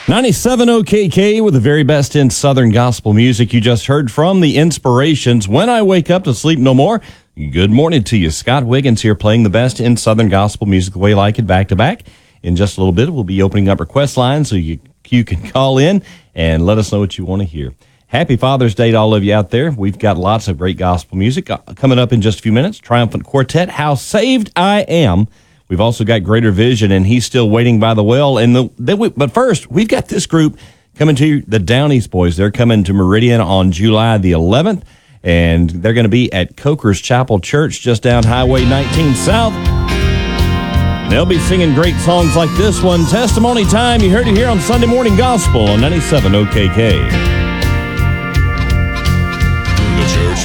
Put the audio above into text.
97 OKK with the very best in Southern gospel music. You just heard from the Inspirations, When I Wake Up to Sleep No More. Good morning to you. Scott Wiggins here playing the best in Southern gospel music the way you like it, back to back. In just a little bit, we'll be opening up request lines so you can call in and let us know what you want to hear. Happy Father's Day to all of you out there. We've got lots of great gospel music coming up in just a few minutes. Triumphant Quartet, How Saved I Am. We've also got Greater Vision, and He's Still Waiting by the Well. But first, we've got this group coming to you, the Down East Boys. They're coming to Meridian on July the 11th, and they're going to be at Coker's Chapel Church just down Highway 19 South. They'll be singing great songs like this one, Testimony Time. You heard it here on Sunday Morning Gospel on 97 OKK.